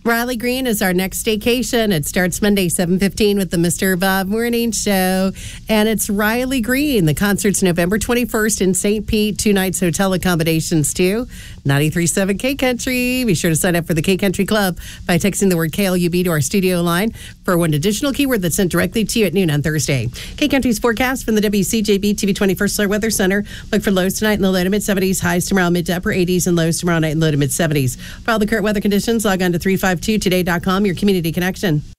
Riley Green is our next staycation. It starts Monday, 7:15 with the Mr. Bob Morning Show. And it's Riley Green. The concert's November 21st in St. Pete. 2 nights hotel accommodations, too. 93.7 K-Country. Be sure to sign up for the K-Country Club by texting the word KLUB to our studio line for one additional keyword that's sent directly to you at noon on Thursday. K-Country's forecast from the WCJB TV 21st Solar Weather Center. Look for lows tonight in the low to mid-70s, highs tomorrow mid to upper 80s, and lows tomorrow night in low to mid-70s. For all the current weather conditions, log on to 352today.com, your community connection.